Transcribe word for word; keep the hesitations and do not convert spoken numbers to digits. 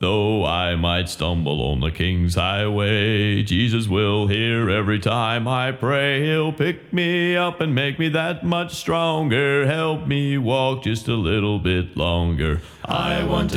Though I might stumble on the King's highway, Jesus will hear every time I pray. He'll pick me up and make me that much stronger. Help me walk just a little bit longer. I want to